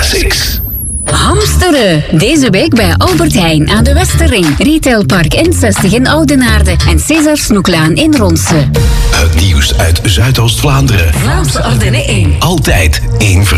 Classics. Hamsteren. Deze week bij Albert Heijn aan de Westerring. Retailpark N60 in Oudenaarde en César Snoeklaan in Ronse. Het nieuws uit Zuidoost-Vlaanderen. Vlaamse Ardennen 1. Altijd één verhaal.